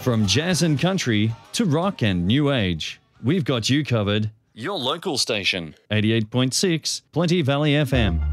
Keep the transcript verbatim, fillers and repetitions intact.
From jazz and country to rock and new age, we've got you covered. Your local station, eighty-eight point six Plenty Valley F M.